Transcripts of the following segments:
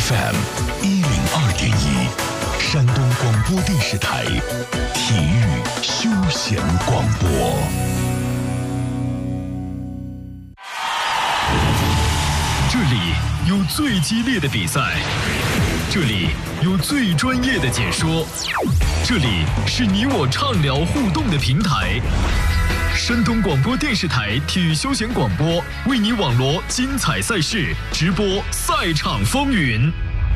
FM102.1，山东广播电视台体育休闲广播。这里有最激烈的比赛，这里有最专业的解说，这里是你我畅聊互动的平台。山东广播电视台体育休闲广播为你网罗精彩赛事，直播赛场风云。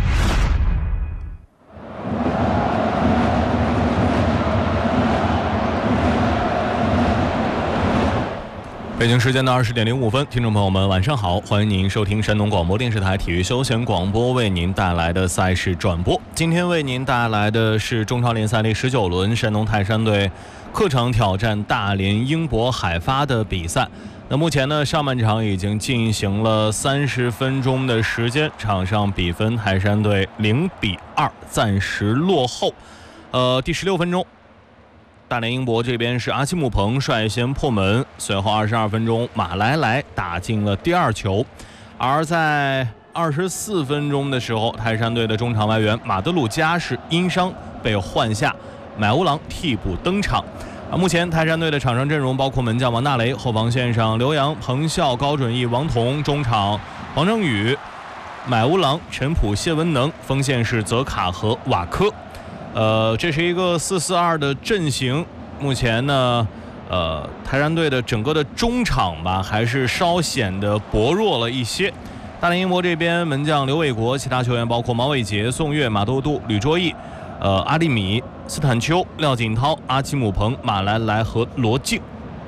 北京时间的20点05分，听众朋友们晚上好，欢迎您收听山东广播电视台体育休闲广播为您带来的赛事转播。今天为您带来的是中超联赛第19轮山东泰山队客场挑战大连英博海发的比赛。那目前呢，上半场已经进行了30分钟的时间，场上比分泰山队0-2，暂时落后。第16分钟，大连英博这边是阿基姆彭率先破门，随后22分钟马来莱打进了第2球，而在24分钟的时候，泰山队的中场外援马德鲁加是因伤被换下，买乌郎替补登场。目前泰山队的场上阵容包括门将王大雷，后防线上刘洋、彭笑、高准翼、王彤，中场黄正宇、买乌郎、陈普、谢文能，锋线是泽卡和瓦科。这是一个4-4-2的阵型。目前呢，泰山队的整个的中场吧，还是稍显得薄弱了一些。大连英博这边门将刘伟国，其他球员包括毛伟杰、宋岳、马多杜、吕卓义、阿利米、斯坦丘、廖锦涛、阿基姆彭、马来莱和罗静。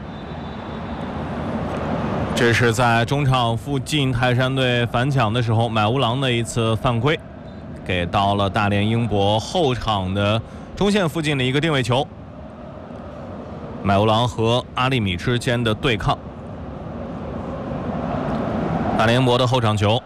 这是在中场附近泰山队反抢的时候，买乌郎的一次犯规，给到了大连英博后场的中线附近的一个定位球。买乌郎和阿利米之间的对抗，大连英博的后场球。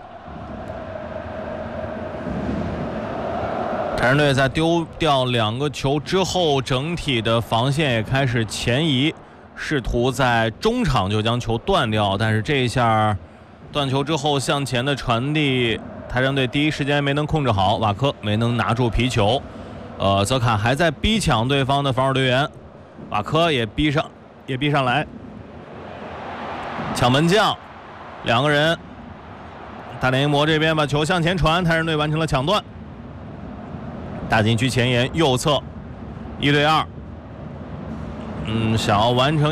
泰山队在丢掉2个球之后，整体的防线也开始前移，试图在中场就将球断掉，但是这一下断球之后向前的传递，泰山队第一时间没能控制好，瓦科没能拿住皮球，泽卡还在逼抢对方的防守队员，瓦科也逼上来，抢门将2个人，大连英博这边把球向前传，泰山队完成了抢断。大禁区前沿右侧1对2，想要完成